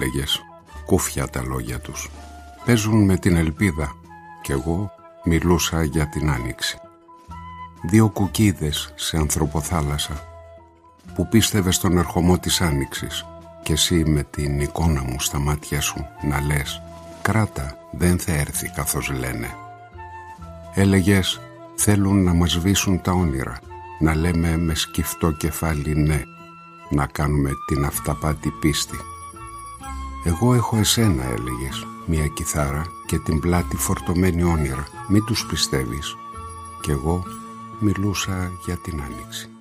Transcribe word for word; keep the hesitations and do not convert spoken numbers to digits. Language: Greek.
έλεγες, κούφια τα λόγια τους. Παίζουν με την ελπίδα κι εγώ μιλούσα για την άνοιξη. Δύο κουκίδες σε ανθρωποθάλασσα που πίστευες στον ερχομό της άνοιξης κι εσύ με την εικόνα μου στα μάτια σου να λες «Κράτα, δεν θα έρθει καθώς λένε». Έλεγες «Θέλουν να μας σβήσουν τα όνειρα, να λέμε με σκυφτό κεφάλι ναι, να κάνουμε την αυταπάτη πίστη». Εγώ έχω εσένα, έλεγες, μια κιθάρα και την πλάτη φορτωμένη όνειρα, μην τους πιστεύεις. Κι εγώ μιλούσα για την άνοιξη.